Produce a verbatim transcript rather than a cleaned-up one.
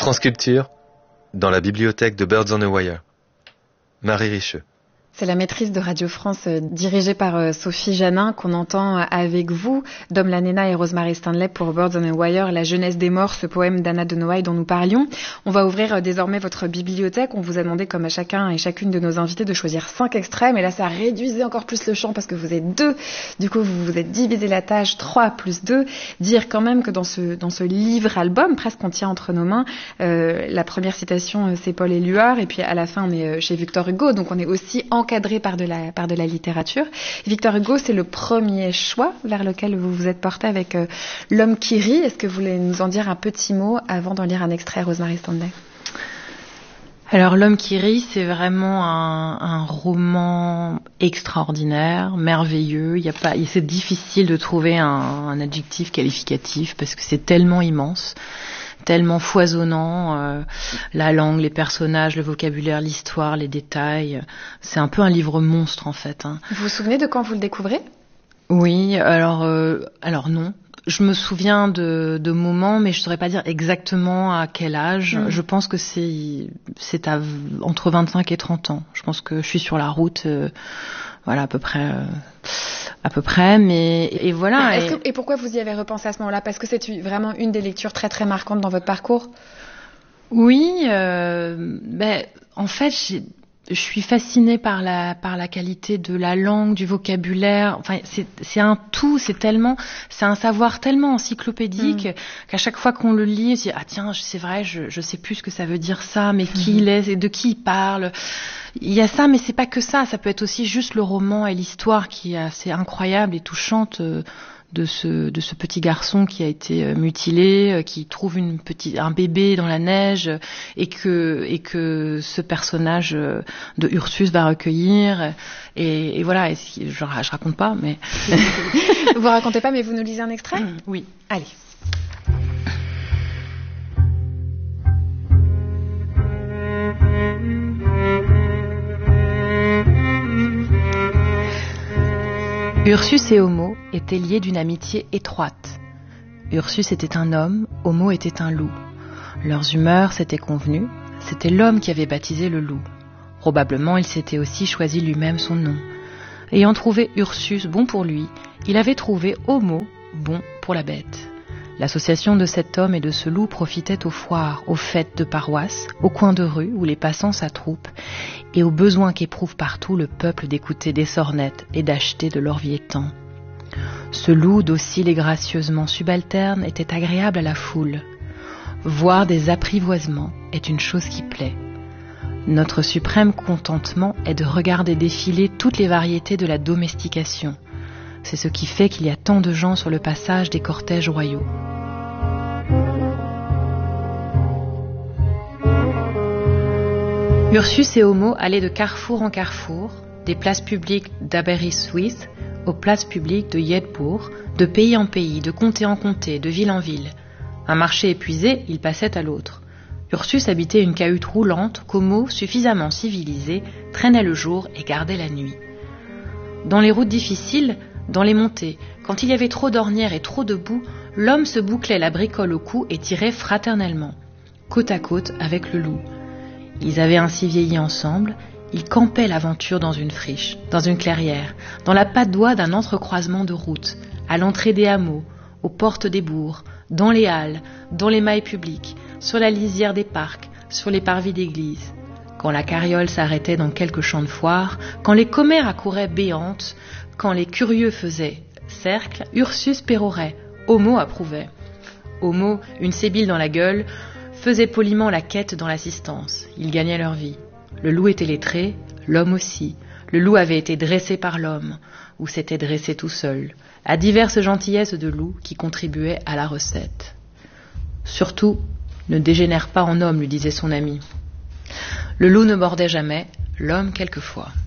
France Culture, dans la bibliothèque de Birds on a Wire. Marie Richeux. C'est la maîtrise de Radio France euh, dirigée par euh, Sophie Janin qu'on entend euh, avec vous, Dom Lanena et Rosemary Stanley pour Birds on a Wire, La jeunesse des morts, ce poème d'Anna de Noailles dont nous parlions. On va ouvrir euh, désormais votre bibliothèque. On vous a demandé, comme à chacun et chacune de nos invités, de choisir cinq extraits. Mais là, ça réduisait encore plus le champ parce que vous êtes deux. Du coup, vous vous êtes divisé la tâche, trois plus deux. Dire quand même que dans ce, dans ce livre-album, presque qu'on tient entre nos mains, euh, la première citation, euh, c'est Paul Éluard. Et puis à la fin, on est euh, chez Victor Hugo. Donc on est aussi en encadré par de la par de la littérature. Victor Hugo, c'est le premier choix vers lequel vous vous êtes porté avec euh, L'homme qui rit. Est-ce que vous voulez nous en dire un petit mot avant d'en lire un extrait, Rosemary Stanley? Alors, L'homme qui rit, c'est vraiment un, un roman extraordinaire, merveilleux. Il y a pas, c'est difficile de trouver un, un adjectif qualificatif parce que c'est tellement immense, tellement foisonnant, euh, la langue, les personnages, le vocabulaire, l'histoire, les détails. C'est un peu un livre monstre en fait. Hein. Vous vous souvenez de quand vous le découvrez? Oui, alors, euh, alors non. Je me souviens de, de moments, mais je ne saurais pas dire exactement à quel âge. Mmh. Je pense que c'est, c'est à, entre vingt-cinq et trente ans. Je pense que je suis sur la route, euh, voilà, à peu près... Euh, à peu près, mais et voilà. Est-ce que, et pourquoi vous y avez repensé à ce moment-là? Parce que c'est vraiment une des lectures très très marquantes dans votre parcours. Oui, euh, ben en fait, j'ai, je suis fascinée par la par la qualité de la langue, du vocabulaire. Enfin, c'est c'est un tout, c'est tellement, c'est un savoir tellement encyclopédique mmh. qu'à chaque fois qu'on le lit, on se dit ah tiens, c'est vrai, je je sais plus ce que ça veut dire ça, mais qui mmh. il est, et de qui il parle. Il y a ça, mais c'est pas que ça. Ça peut être aussi juste le roman et l'histoire qui est assez incroyable et touchante de ce de ce petit garçon qui a été mutilé, qui trouve une petite un bébé dans la neige et que et que ce personnage de Ursus va recueillir. Et, et voilà. Et je, je raconte pas, mais vous racontez pas, mais vous nous lisez un extrait? Oui. Allez. Ursus et Homo étaient liés d'une amitié étroite. Ursus était un homme, Homo était un loup. Leurs humeurs s'étaient convenues, c'était l'homme qui avait baptisé le loup. Probablement il s'était aussi choisi lui-même son nom. Ayant trouvé Ursus bon pour lui, il avait trouvé Homo bon pour la bête. L'association de cet homme et de ce loup profitait aux foires, aux fêtes de paroisse, aux coins de rue où les passants s'attroupent, et au besoin qu'éprouve partout le peuple d'écouter des sornettes et d'acheter de l'orviétan. Ce loup, docile et gracieusement subalterne, était agréable à la foule. Voir des apprivoisements est une chose qui plaît. Notre suprême contentement est de regarder défiler toutes les variétés de la domestication. C'est ce qui fait qu'il y a tant de gens sur le passage des cortèges royaux. Ursus et Homo allaient de carrefour en carrefour, des places publiques d'Aberystwyth aux places publiques de Jedburgh, de pays en pays, de comté en comté, de ville en ville. Un marché épuisé, ils passaient à l'autre. Ursus habitait une cahute roulante qu'Homo, suffisamment civilisé, traînait le jour et gardait la nuit. Dans les routes difficiles, dans les montées, quand il y avait trop d'ornières et trop de boue, l'homme se bouclait la bricole au cou et tirait fraternellement, côte à côte avec le loup. Ils avaient ainsi vieilli ensemble, ils campaient l'aventure dans une friche, dans une clairière, dans la padoie d'un entrecroisement de routes, à l'entrée des hameaux, aux portes des bourgs, dans les halles, dans les mailles publiques, sur la lisière des parcs, sur les parvis d'église. Quand la carriole s'arrêtait dans quelques champs de foire, quand les commères accouraient béantes, quand les curieux faisaient cercle, Ursus pérorait, Homo approuvait. Homo, une sébile dans la gueule, faisait poliment la quête dans l'assistance. Ils gagnaient leur vie. Le loup était lettré, l'homme aussi. Le loup avait été dressé par l'homme, ou s'était dressé tout seul, à diverses gentillesses de loup qui contribuaient à la recette. Surtout, ne dégénère pas en homme, lui disait son ami. Le loup ne mordait jamais, l'homme quelquefois.